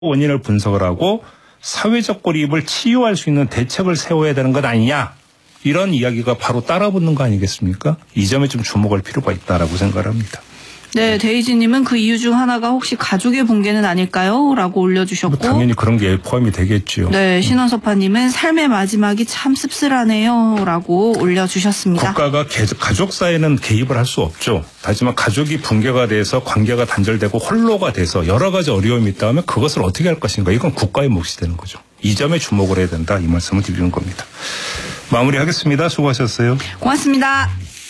원인을 분석을 하고 사회적 고립을 치유할 수 있는 대책을 세워야 되는 것 아니냐. 이런 이야기가 바로 따라붙는 거 아니겠습니까? 이 점에 좀 주목할 필요가 있다라고 생각을 합니다. 네, 데이지님은 그 이유 중 하나가 혹시 가족의 붕괴는 아닐까요? 라고 올려주셨고. 당연히 그런 게 포함이 되겠죠. 네, 신원섭파님은 삶의 마지막이 참 씁쓸하네요. 라고 올려주셨습니다. 국가가 가족 사이에는 개입을 할 수 없죠. 하지만 가족이 붕괴가 돼서 관계가 단절되고 홀로가 돼서 여러 가지 어려움이 있다면 그것을 어떻게 할 것인가. 이건 국가의 몫이 되는 거죠. 이 점에 주목을 해야 된다. 이 말씀을 드리는 겁니다. 마무리하겠습니다. 수고하셨어요. 고맙습니다.